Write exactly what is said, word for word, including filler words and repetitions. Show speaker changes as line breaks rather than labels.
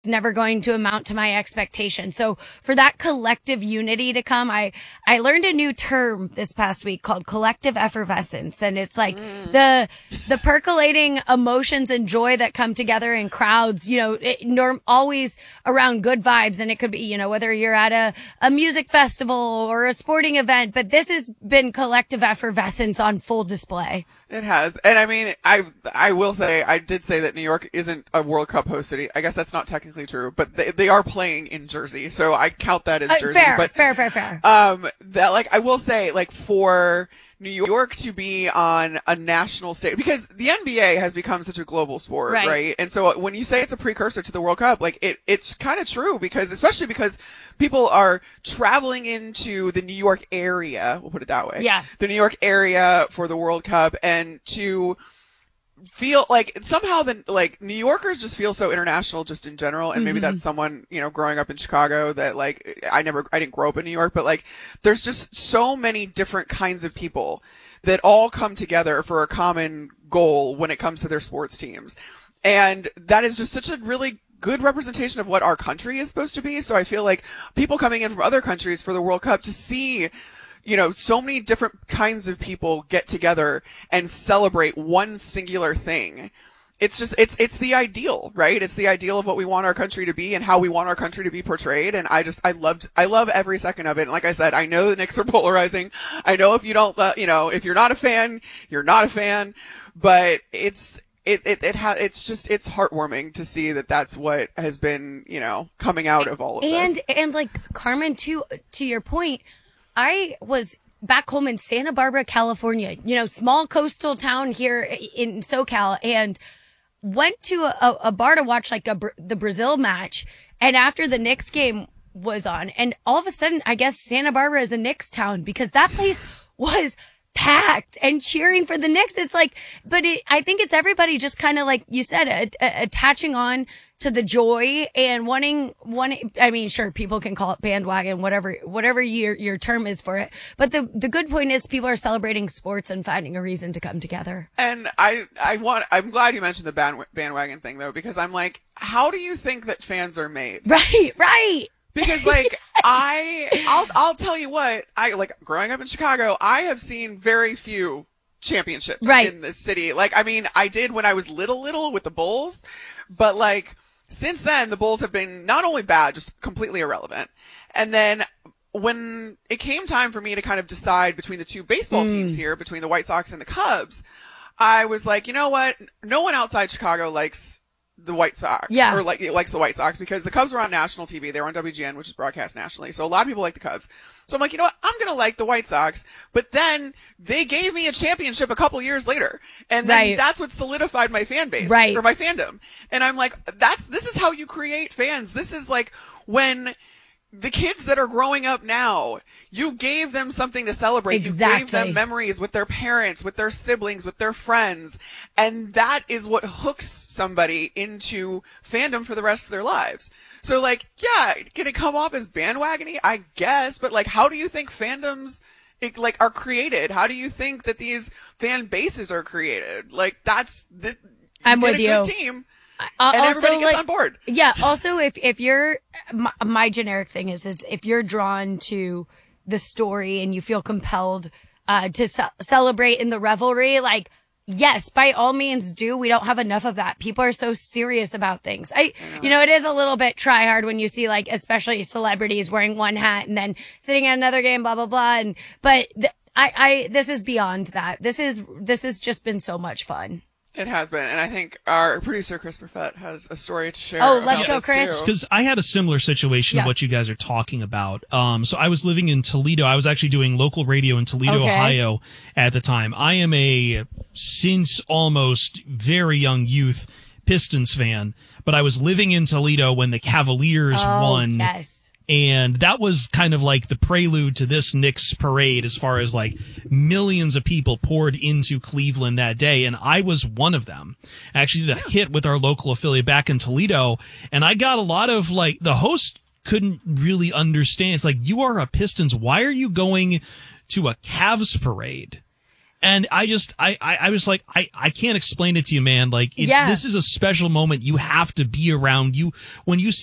never going to amount to my expectation. So for that collective unity to come, I, I learned a new term this past week called collective effervescence. And it's like mm. the, the percolating emotions and joy that come together in crowds, you know, it, norm, always around good vibes. And it could be, you know, whether you're at a, a music festival or a sporting event, but this has been collective effervescence on full display.
It has. And I mean, I, I will say, I did say that New York isn't a World Cup host city. I guess that's not technically true, but they, they are playing in Jersey. So I count that as
uh,
Jersey.
Fair,
but,
fair, fair, fair.
Um, that like, I will say, like, for New York to be on a national stage, because the N B A has become such a global sport, right? right? And so when you say it's a precursor to the World Cup, like, it, it's kind of true because, especially because people are traveling into the New York area, we'll put it that way.
Yeah.
The New York area for the World Cup, and to feel like somehow the, like, New Yorkers just feel so international just in general. And maybe mm-hmm. that's someone, you know, growing up in Chicago that, like, I never, I didn't grow up in New York, but, like, there's just so many different kinds of people that all come together for a common goal when it comes to their sports teams. And that is just such a really good representation of what our country is supposed to be. So I feel like people coming in from other countries for the World Cup to see, you know, so many different kinds of people get together and celebrate one singular thing. It's just, it's, it's the ideal, right? It's the ideal of what we want our country to be and how we want our country to be portrayed. And I just, I loved, I love every second of it. And like I said, I know the Knicks are polarizing. I know if you don't, uh, you know, if you're not a fan, you're not a fan, but it's, It, it, it ha- it's just, it's heartwarming to see that that's what has been, you know, coming out of all of
and,
this.
And, and like, Carmen, to, to your point, I was back home in Santa Barbara, California, you know, small coastal town here in SoCal, and went to a, a bar to watch like a, the Brazil match. And after the Knicks game was on, and all of a sudden, I guess Santa Barbara is a Knicks town because that place was packed and cheering for the Knicks. It's like, but it, I think it's everybody just kind of like you said, a, a, attaching on to the joy and wanting, wanting, I mean, sure, people can call it bandwagon, whatever, whatever your, your term is for it. But the, the good point is people are celebrating sports and finding a reason to come together.
And I, I want, I'm glad you mentioned the band, bandwagon thing though, because I'm like, how do you think that fans are made?
Right, right.
Because like, yes. I, I'll, I'll tell you what, I like growing up in Chicago, I have seen very few championships
right.
in this city. Like, I mean, I did when I was little, little with the Bulls, but like, since then, the Bulls have been not only bad, just completely irrelevant. And then when it came time for me to kind of decide between the two baseball mm. teams here, between the White Sox and the Cubs, I was like, you know what? No one outside Chicago likes the White Sox.
Yeah.
Or like, likes the White Sox because the Cubs were on national T V. They were on W G N, which is broadcast nationally. So a lot of people like the Cubs. So I'm like, you know what? I'm going to like the White Sox. But then they gave me a championship a couple years later. And then
right.
that's what solidified my fan base.
Right.
Or my fandom. And I'm like, that's, this is how you create fans. This is like when the kids that are growing up now, you gave them something to celebrate.
Exactly.
You gave them memories with their parents, with their siblings, with their friends. And that is what hooks somebody into fandom for the rest of their lives. So like, yeah, can it come off as bandwagony? I guess, but like, how do you think fandoms it, like are created? How do you think that these fan bases are created? Like that's the, you
I'm with
a
you.
Good team.
Uh,
and
also,
everybody gets
like,
on board.
Yeah. Also, if, if you're, my, my generic thing is, is if you're drawn to the story and you feel compelled, uh, to ce- celebrate in the revelry, like, yes, by all means do. We don't have enough of that. People are so serious about things. I, you know, it is a little bit try hard when you see like, especially celebrities wearing one hat and then sitting at another game, blah, blah, blah. And, but th- I, I, this is beyond that. This is, this has just been so much fun.
It has been, and I think our producer, Chris Perfett, has a story to share.
Oh, let's go,
this
Chris.
Because I had a similar situation
yeah.
of what you guys are talking about. Um, so I was living in Toledo. I was actually doing local radio in Toledo,
okay.
Ohio at the time. I am a, since almost very young youth, Pistons fan, but I was living in Toledo when the Cavaliers
oh,
won.
Yes.
And that was kind of like the prelude to this Knicks parade as far as like millions of people poured into Cleveland that day. And I was one of them. I actually did a hit with our local affiliate back in Toledo. And I got a lot of like, the host couldn't really understand. It's like, you are a Pistons. Why are you going to a Cavs parade? And I just, I, I, I was like, I, I can't explain it to you, man. Like, it,
Yeah.
this is a special moment. You have to be around. You, when you